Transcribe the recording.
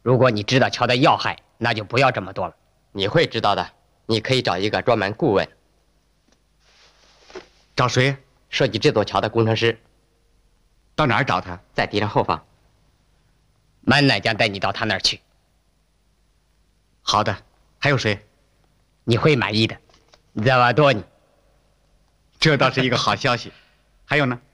如果你知道桥的要害，那就不要这么多了。 你会知道的，你可以找一个专门顾问。 找谁？ 设计这座桥的工程师。 到哪儿找他？ 在敌人后方。 满乃将带你到他那儿去。 好的。还有谁？ 你会满意的。在瓦多尼。 这倒是一个好消息。还有呢？